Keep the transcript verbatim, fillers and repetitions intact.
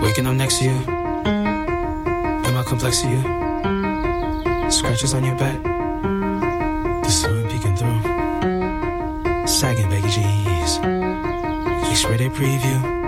Waking up next to you, am I complex to you? Scratches on your back, the sun peeking through. Sagging baggy jeans, X-rated preview.